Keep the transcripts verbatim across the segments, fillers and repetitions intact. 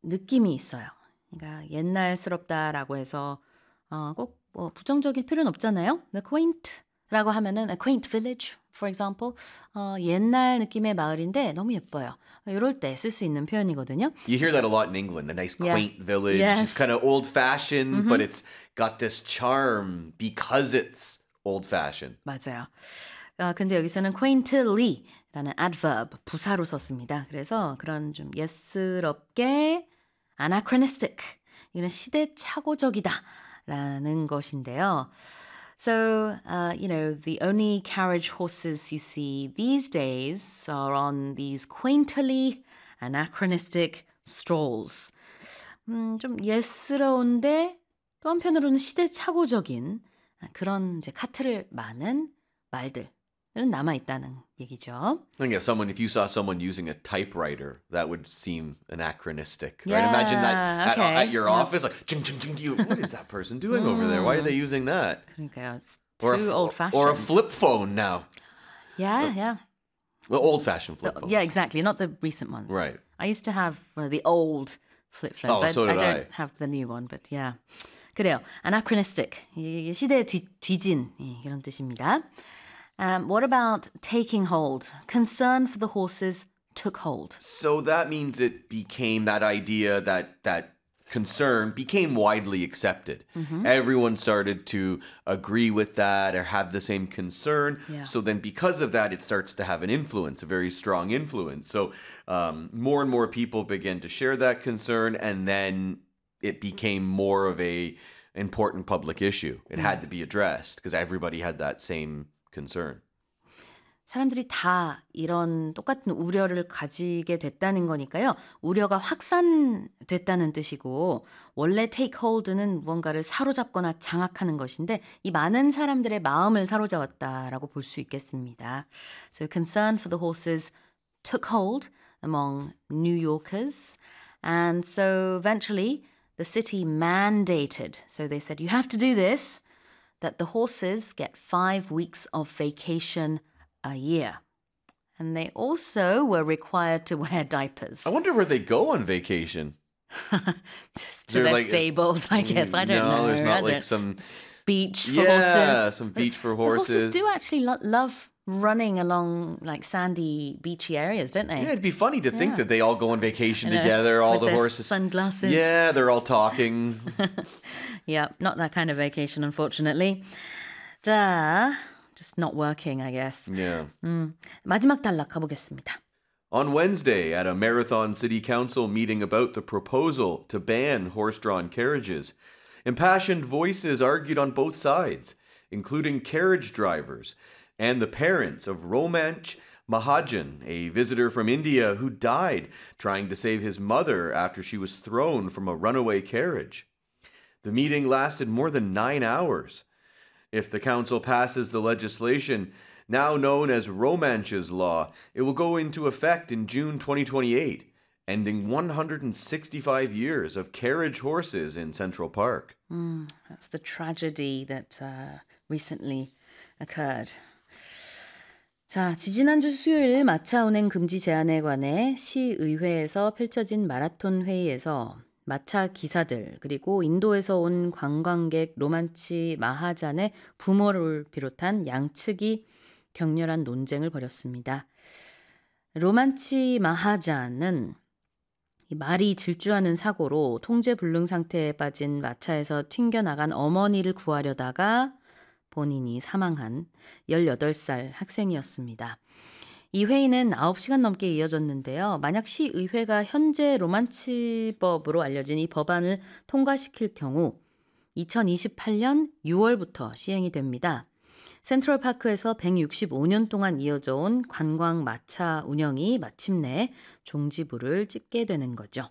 느낌이 있어요. 그러니까 옛날스럽다라고 해서 어, 꼭 뭐 부정적일 필요는 없잖아요. The quaint라고 하면은 a quaint village, for example. 어, 옛날 느낌의 마을인데 너무 예뻐요. 이럴 때 쓸 수 있는 표현이거든요. You hear that a lot in England. A nice Yeah. quaint village. Yes. It's kind of old-fashioned, but it's got this charm because it's old-fashioned. 맞아요. 아, 근데 여기서는 quaintly라는 adverb, 부사로 썼습니다. 그래서 그런 좀 옛스럽게 anachronistic, 이건 시대착오적이다라는 것인데요. So, uh, you know, the only carriage horses you see these days are on these quaintly anachronistic strolls. 음, 좀 옛스러운데 또 한편으로는 시대착오적인 그런 이제 카트를 마는 말들은 남아있다는 얘기죠. I guess someone, if you saw someone using a typewriter, that would seem anachronistic, right? Yeah, Imagine that at, okay. at your Yep. office, like, ching, ching, ching, you, what is that person doing over there? Why are they using that? 그러니까요. It's Or a, too f- old-fashioned. or a flip phone now. Yeah, yeah. Well, old-fashioned flip phones. Yeah, exactly. Not the recent ones. Right. I used to have one of the old flip phones. Oh, I, so did I don't I. have the new one, but yeah. 그래요. Anachronistic. 이 시대에 뒤, 뒤진 이런 뜻입니다. Um, what about taking hold? Concern for the horses took hold. So that means it became that idea, that that concern became widely accepted. Everyone started to agree with that or have the same concern. Yeah. So then because of that, it starts to have an influence, a very strong influence. So um, more and more people began to share that concern, and then it became more of a important public issue. It had to be addressed because everybody had that same concern. 사람들이 다 이런 똑같은 우려를 가지게 됐다는 거니까요. 우려가 확산됐다는 뜻이고 원래 take hold는 무언가를 사로잡거나 장악하는 것인데 이 많은 사람들의 마음을 사로잡았다라고 볼 수 있겠습니다. So concern for the horses took hold among New Yorkers. And so eventually the city mandated, so they said, you have to do this, that the horses get five weeks of vacation a year. And they also were required to wear diapers. I wonder where they go on vacation. Just to They're their like- stables, I guess. I don't no, know. there's I not like don't- some beach for yeah, horses. some beach for The horses. horses do actually lo- love running along like sandy, beachy areas, don't they? Yeah, it'd be funny to think Yeah. that they all go on vacation You know, together, all with the their horses. sunglasses. Yeah, they're all talking. Yeah, not that kind of vacation, unfortunately. 자, just not working, I guess. Yeah. 마지막 단락 가보겠습니다. On Wednesday, at a Marathon City Council meeting about the proposal to ban horse-drawn carriages, impassioned voices argued on both sides, including carriage drivers and the parents of Romanch Mahajan, a visitor from India who died trying to save his mother after she was thrown from a runaway carriage. The meeting lasted more than nine hours. If the council passes the legislation, now known as Romanch's Law, it will go into effect in June twenty twenty-eight, ending one hundred sixty-five years of carriage horses in Central Park. That's the tragedy that uh, recently occurred. 자, 지지난주 수요일 마차 운행 금지 제한에 관해 시의회에서 펼쳐진 마라톤 회의에서 마차 기사들 그리고 인도에서 온 관광객 로만치 마하잔의 부모를 비롯한 양측이 격렬한 논쟁을 벌였습니다. 로만치 마하잔은 이 말이 질주하는 사고로 통제불능 상태에 빠진 마차에서 튕겨나간 어머니를 구하려다가 본인이 사망한 열여덟 살 학생이었습니다. 이 회의는 아홉 시간 넘게 이어졌는데요. 만약 시의회가 현재 로만치법으로 알려진 이 법안을 통과시킬 경우 이천이십팔 년 유월부터 시행이 됩니다. 센트럴파크에서 백육십오 년 동안 이어져 온 관광 마차 운영이 마침내 종지부를 찍게 되는 거죠.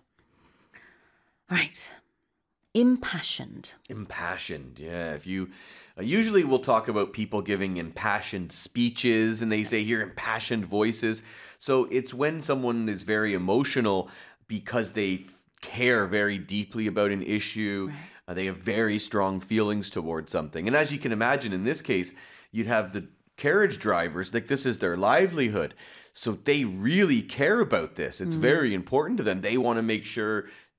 Alright. Impassioned. Impassioned, yeah. If you uh, usually we'll talk about people giving impassioned speeches, and they say here impassioned voices. So it's when someone is very emotional because they f- care very deeply about an issue. Right. Uh, they have very strong feelings towards something, and as you can imagine, in this case, you'd have the carriage drivers like this is their livelihood, so they really care about this. It's very important to them. They want to make sure